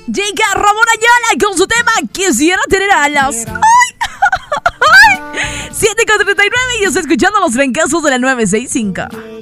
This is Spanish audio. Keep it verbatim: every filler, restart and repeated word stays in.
Llega Ramón Ayala con su tema Quisiera tener alas. ¡Ay! siete con treinta y nueve y yo estoy escuchando los fracasos de la nueve sesenta y cinco.